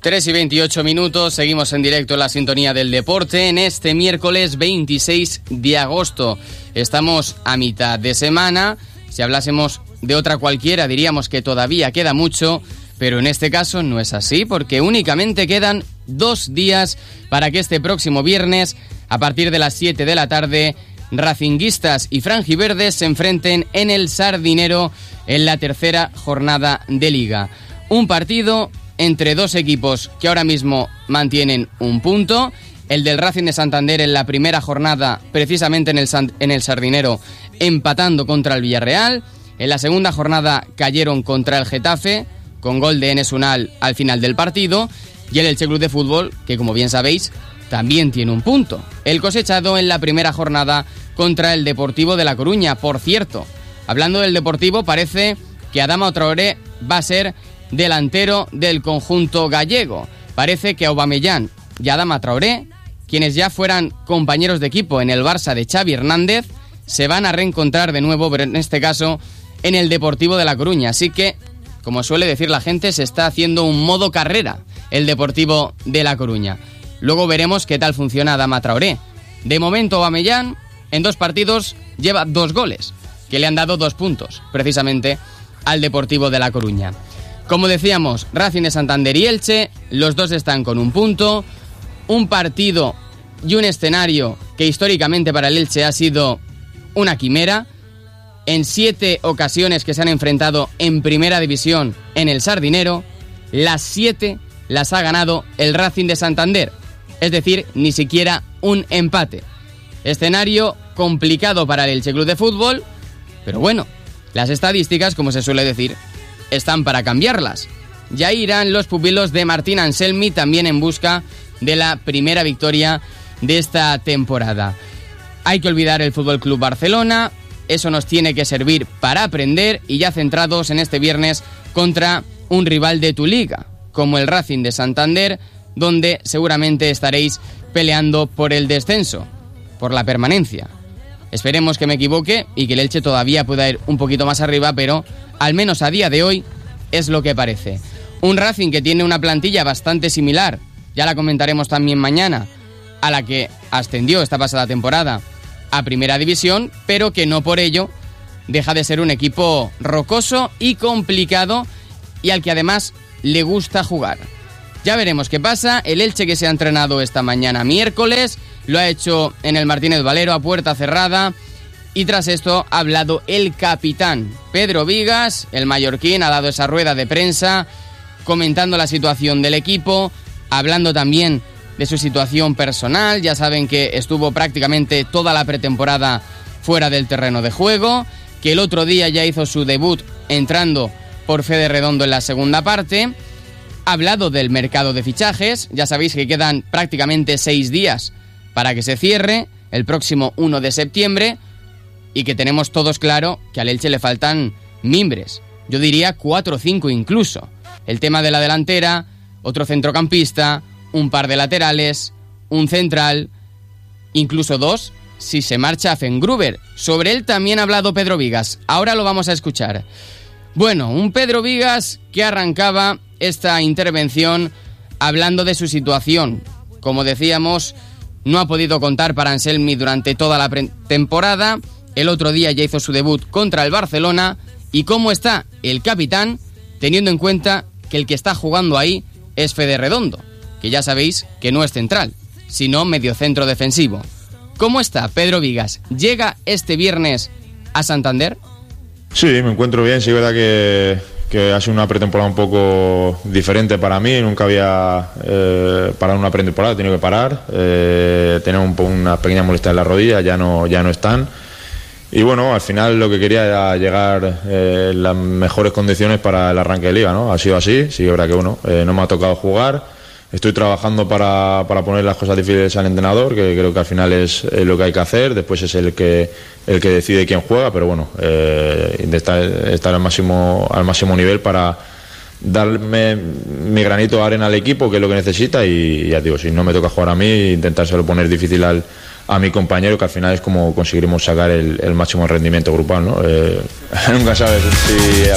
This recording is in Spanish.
3:28, seguimos en directo en la sintonía del deporte en este miércoles 26 de agosto. Estamos a mitad de semana. Si hablásemos de otra cualquiera diríamos que todavía queda mucho, pero en este caso no es así, porque únicamente quedan 2 días para que este próximo viernes, a partir de las 7 de la tarde, racinguistas y franjiverdes se enfrenten en el Sardinero en la tercera jornada de Liga. Un partido entre 2 equipos que ahora mismo mantienen un punto. El del Racing de Santander en la primera jornada, precisamente en el Sardinero, empatando contra el Villarreal. En la segunda jornada cayeron contra el Getafe, con gol de Enes Unal al final del partido. Y el Elche Club de Fútbol, que como bien sabéis, también tiene un punto. El cosechado en la primera jornada contra el Deportivo de La Coruña. Por cierto, hablando del Deportivo, parece que Adama Traoré va a ser delantero del conjunto gallego. Parece que Aubameyang y Adama Traoré, quienes ya fueran compañeros de equipo en el Barça de Xavi Hernández, se van a reencontrar de nuevo, pero en este caso en el Deportivo de La Coruña. Así que, como suele decir la gente, se está haciendo un modo carrera el Deportivo de La Coruña. Luego veremos qué tal funciona Adama Traoré. De momento Aubameyang en 2 partidos lleva 2 goles, que le han dado 2 puntos, precisamente al Deportivo de La Coruña. Como decíamos, Racing de Santander y Elche, los 2 están con un punto. Un partido y un escenario que históricamente para el Elche ha sido una quimera. En 7 ocasiones que se han enfrentado en primera división en el Sardinero, las 7 las ha ganado el Racing de Santander. Es decir, ni siquiera un empate. Escenario complicado para el Elche Club de Fútbol, pero bueno, las estadísticas, como se suele decir, están para cambiarlas. Ya irán los pupilos de Martín Anselmi también en busca de la primera victoria de esta temporada. Hay que olvidar el Fútbol Club Barcelona, eso nos tiene que servir para aprender, y ya centrados en este viernes contra un rival de tu liga, como el Racing de Santander, donde seguramente estaréis peleando por el descenso, por la permanencia. Esperemos que me equivoque y que el Elche todavía pueda ir un poquito más arriba, pero al menos a día de hoy es lo que parece. Un Racing que tiene una plantilla bastante similar, ya la comentaremos también mañana, a la que ascendió esta pasada temporada a Primera División, pero que no por ello deja de ser un equipo rocoso y complicado, y al que además le gusta jugar. Ya veremos qué pasa. El Elche, que se ha entrenado esta mañana miércoles, lo ha hecho en el Martínez Valero a puerta cerrada, y tras esto ha hablado el capitán Pedro Vigas. El mallorquín ha dado esa rueda de prensa comentando la situación del equipo, hablando también de su situación personal. Ya saben que estuvo prácticamente toda la pretemporada fuera del terreno de juego, que el otro día ya hizo su debut entrando por Fede Redondo en la segunda parte. Ha hablado del mercado de fichajes. Ya sabéis que quedan prácticamente 6 días para que se cierre el próximo 1 de septiembre, y que tenemos todos claro que al Elche le faltan mimbres. Yo diría 4 o 5 incluso. El tema de la delantera, otro centrocampista, un par de laterales, un central, incluso 2 si se marcha Fengruber. Sobre él también ha hablado Pedro Vigas. Ahora lo vamos a escuchar. Bueno, un Pedro Vigas que arrancaba esta intervención hablando de su situación. Como decíamos, no ha podido contar para Anselmi durante toda la temporada. El otro día ya hizo su debut contra el Barcelona. ¿Y cómo está el capitán, teniendo en cuenta que el que está jugando ahí es Fede Redondo, que ya sabéis que no es central, sino mediocentro defensivo? ¿Cómo está Pedro Vigas? ¿Llega este viernes a Santander? Sí, me encuentro bien. Sí, es verdad que ha sido una pretemporada un poco diferente para mí. Nunca había parado una pretemporada, he tenido que parar. Tenía una pequeña molestia en la rodilla, ya no están. Y bueno, al final lo que quería era llegar en las mejores condiciones para el arranque de Liga, ¿no? Ha sido así. Sí, es verdad que bueno, no me ha tocado jugar. Estoy trabajando para poner las cosas difíciles al entrenador, que creo que al final es lo que hay que hacer. Después es el que decide quién juega, pero bueno, intentar estar al máximo nivel para darme mi granito de arena al equipo, que es lo que necesita. Y ya digo, si no me toca jugar a mí, intentárselo poner difícil a mi compañero, que al final es como conseguiremos sacar el máximo rendimiento grupal, ¿no? Nunca sabes si